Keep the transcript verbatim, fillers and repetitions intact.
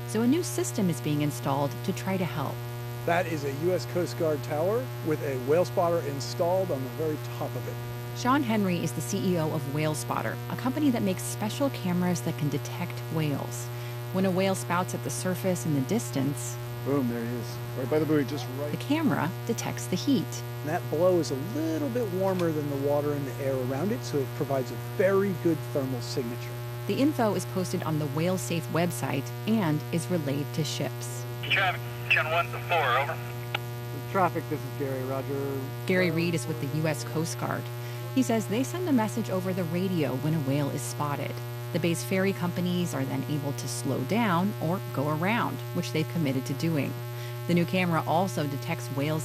so a new system is being installed to try to help. That is a U S Coast Guard tower with a whale spotter installed on the very top of it. Sean Henry is the C E O of Whale Spotter, a company that makes special cameras that can detect whales. When a whale spouts at the surface in the distance, Boom, there he is. Right by the buoy, just right. the camera detects the heat. That blow is a little bit warmer than the water and the air around it, so it provides a very good thermal signature. The info is posted on the WhaleSafe website and is relayed to ships. Traffic, Channel one to four, over. Traffic, this is Gary, Roger. Gary Reed is with the U S Coast Guard. He says they send a message over the radio when a whale is spotted. The bay's ferry companies are then able to slow down or go around, which they've committed to doing. The new camera also detects whales